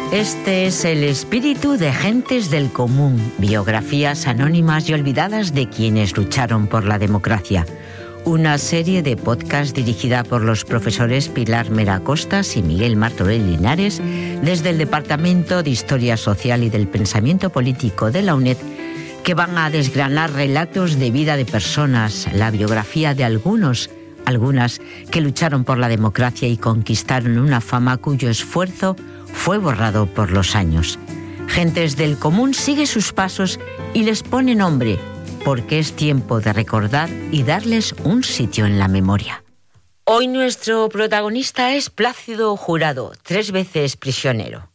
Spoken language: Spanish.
Este es el espíritu de Gentes del Común, biografías anónimas y olvidadas de quienes lucharon por la democracia. Una serie de podcast dirigida por los profesores Pilar Mera Costas y Miguel Martorell Linares desde el Departamento de Historia Social y del Pensamiento Político de la UNED, que van a desgranar relatos de vida de personas, la biografía de algunas que lucharon por la democracia y conquistaron una fama cuyo esfuerzo fue borrado por los años. Gentes del Común sigue sus pasos y les pone nombre, porque es tiempo de recordar y darles un sitio en la memoria. Hoy nuestro protagonista es Plácido Jurado, 3 veces prisionero.